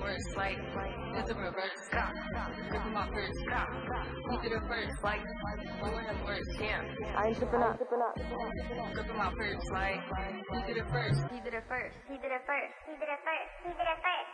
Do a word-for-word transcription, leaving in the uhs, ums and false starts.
worst, like, it's a reverse. Grip in my purse. He did it first, like, we were him worse, yeah. I ain't tripping up. Grip in my purse, like, he did it first. He did it first. He did it first. He did it first. He did it first.